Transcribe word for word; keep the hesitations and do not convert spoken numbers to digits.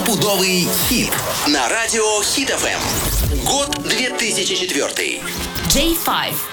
Стопудовый хит на радио Хит эф эм. Год две тысячи четвёртый. джей пять.